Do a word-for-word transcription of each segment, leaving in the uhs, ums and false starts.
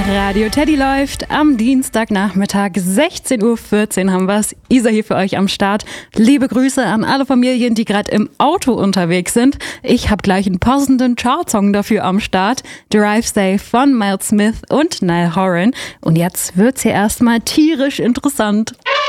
Radio Teddy läuft am Dienstagnachmittag, sechzehn Uhr vierzehn haben wir's. Isa hier für euch am Start. Liebe Grüße an alle Familien, die gerade im Auto unterwegs sind. Ich habe gleich einen passenden Chartsong dafür am Start. Drive Safe von Miles Smith und Niall Horan. Und jetzt wird's hier erstmal tierisch interessant.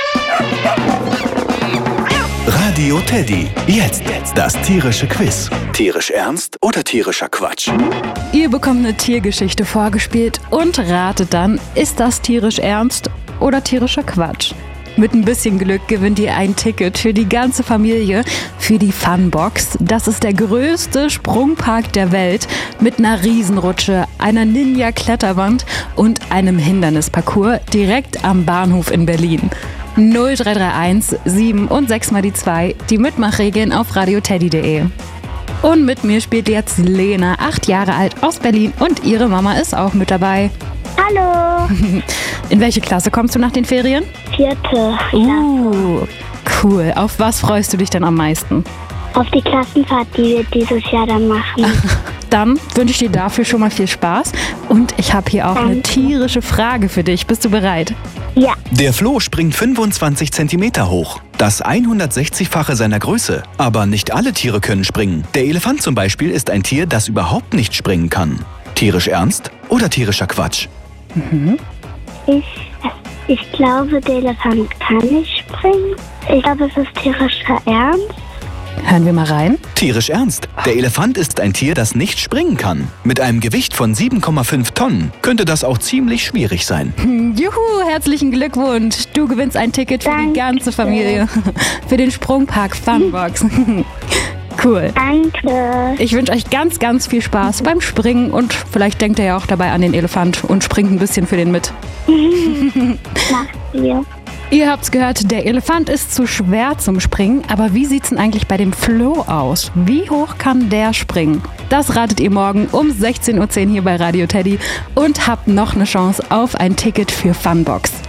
Radio Teddy. Jetzt das tierische Quiz. Tierisch ernst oder tierischer Quatsch? Ihr bekommt eine Tiergeschichte vorgespielt und ratet dann, ist das tierisch ernst oder tierischer Quatsch? Mit ein bisschen Glück gewinnt ihr ein Ticket für die ganze Familie für die Funbox. Das ist der größte Sprungpark der Welt mit einer Riesenrutsche, einer Ninja-Kletterwand und einem Hindernisparcours direkt am Bahnhof in Berlin. null drei drei eins sieben und sechs mal die zwei, die Mitmachregeln auf radioteddy punkt de. Und mit mir spielt jetzt Lena, acht Jahre alt, aus Berlin und ihre Mama ist auch mit dabei. Hallo. In welche Klasse kommst du nach den Ferien? Vierte. Uh, cool. Auf was freust du dich denn am meisten? Auf die Klassenfahrt, die wir dieses Jahr dann machen. Dann wünsche ich dir dafür schon mal viel Spaß. Und ich habe hier auch Danke. eine tierische Frage für dich. Bist du bereit? Ja. Der Floh springt fünfundzwanzig Zentimeter hoch. Das hundertsechzigfache seiner Größe. Aber nicht alle Tiere können springen. Der Elefant zum Beispiel ist ein Tier, das überhaupt nicht springen kann. Tierisch ernst oder tierischer Quatsch? Mhm. Ich, ich glaube, der Elefant kann nicht springen. Ich glaube, es ist tierischer Ernst. Hören wir mal rein. Tierisch ernst. Der Elefant ist ein Tier, das nicht springen kann. Mit einem Gewicht von sieben Komma fünf Tonnen könnte das auch ziemlich schwierig sein. Juhu, herzlichen Glückwunsch. Du gewinnst ein Ticket für Danke. die ganze Familie. Für den Sprungpark Funbox. Cool. Danke. Ich wünsche euch ganz, ganz viel Spaß beim Springen und vielleicht denkt ihr ja auch dabei an den Elefant und springt ein bisschen für den mit. Macht ihr. Ihr habt's gehört, der Elefant ist zu schwer zum Springen, aber wie sieht's denn eigentlich bei dem Floh aus? Wie hoch kann der springen? Das ratet ihr morgen um sechzehn Uhr zehn hier bei Radio Teddy und habt noch eine Chance auf ein Ticket für Funbox.